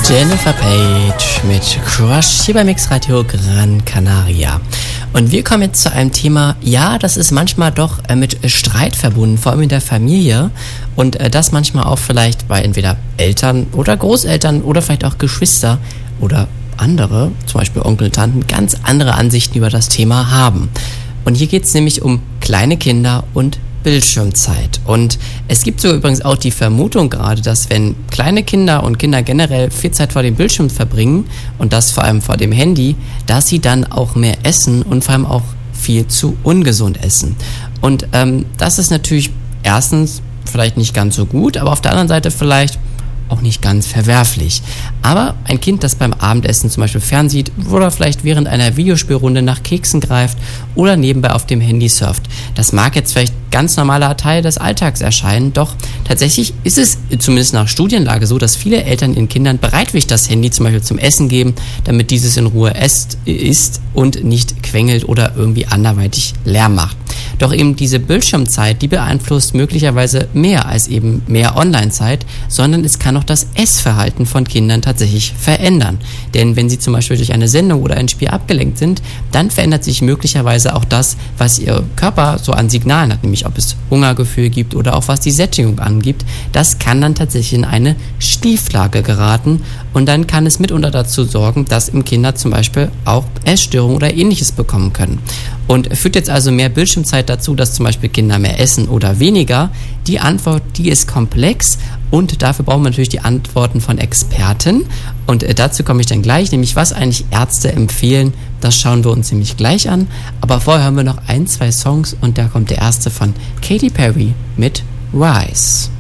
Jennifer Page mit Crush hier bei Mix Radio Gran Canaria. Und wir kommen jetzt zu einem Thema, ja, das ist manchmal doch mit Streit verbunden, vor allem in der Familie. Und das manchmal auch vielleicht bei entweder Eltern oder Großeltern oder vielleicht auch Geschwister oder andere, zum Beispiel Onkel, Tanten, ganz andere Ansichten über das Thema haben. Und hier geht es nämlich um kleine Kinder und Bildschirmzeit. Und es gibt so übrigens auch die Vermutung gerade, dass wenn kleine Kinder und Kinder generell viel Zeit vor dem Bildschirm verbringen und das vor allem vor dem Handy, dass sie dann auch mehr essen und vor allem auch viel zu ungesund essen. Und das ist natürlich erstens vielleicht nicht ganz so gut, aber auf der anderen Seite vielleicht auch nicht ganz verwerflich. Aber ein Kind, das beim Abendessen zum Beispiel fernsieht oder vielleicht während einer Videospielrunde nach Keksen greift oder nebenbei auf dem Handy surft, das mag jetzt vielleicht ganz normaler Teil des Alltags erscheinen, doch tatsächlich ist es zumindest nach Studienlage so, dass viele Eltern ihren Kindern bereitwillig das Handy zum Beispiel zum Essen geben, damit dieses in Ruhe isst und nicht quengelt oder irgendwie anderweitig Lärm macht. Doch eben diese Bildschirmzeit, die beeinflusst möglicherweise mehr als eben mehr Online-Zeit, sondern es kann auch das Essverhalten von Kindern tatsächlich verändern. Denn wenn sie zum Beispiel durch eine Sendung oder ein Spiel abgelenkt sind, dann verändert sich möglicherweise auch das, was ihr Körper so an Signalen hat, nämlich ob es Hungergefühl gibt oder auch was die Sättigung angibt. Das kann dann tatsächlich in eine Schieflage geraten und dann kann es mitunter dazu sorgen, dass im Kinder zum Beispiel auch Essstörungen oder Ähnliches bekommen können. Und führt jetzt also mehr Bildschirmzeit dazu, dass zum Beispiel Kinder mehr essen oder weniger? Die Antwort, die ist komplex und dafür brauchen wir natürlich die Antworten von Experten. Und dazu komme ich dann gleich, nämlich was eigentlich Ärzte empfehlen. Das schauen wir uns nämlich gleich an. Aber vorher hören wir noch 1, 2 Songs und da kommt der erste von Katy Perry mit Rise.